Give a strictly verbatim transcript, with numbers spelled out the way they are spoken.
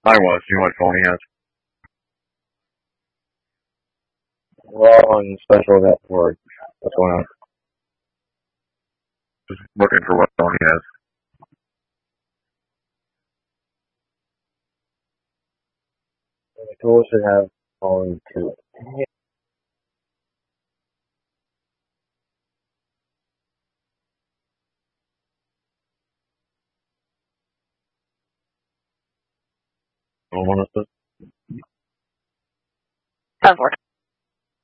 I was. You know what phone he has? We're all on special event for what's going on. Just looking for what phone he has. The tool should have phone two. Phone one is this? Does work.